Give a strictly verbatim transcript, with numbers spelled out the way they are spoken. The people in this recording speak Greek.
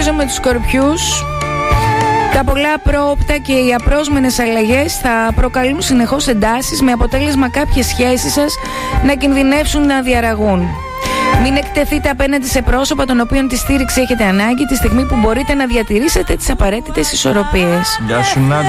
Συνεχίζω με τους Σκορπιούς. Τα πολλά πρόοπτα και οι απρόσμενες αλλαγές θα προκαλούν συνεχώς εντάσεις, με αποτέλεσμα κάποιες σχέσεις σας να κινδυνεύσουν να διαραγούν. Μην εκτεθείτε απέναντι σε πρόσωπα των οποίων τη στήριξη έχετε ανάγκη, τη στιγμή που μπορείτε να διατηρήσετε τις απαραίτητες ισορροπίες. Γεια σου, Νάντια.